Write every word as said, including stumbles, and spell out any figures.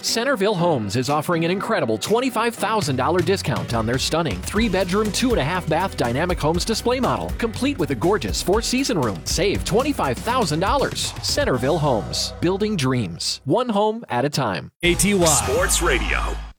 Centerville Homes is offering an incredible twenty-five thousand dollars discount on their stunning three-bedroom, two-and-a-half bath Dynamic Homes display model, complete with a gorgeous four-season room. Save twenty-five thousand dollars. Centerville Homes, building dreams, one home at a time. A T Y Sports Radio,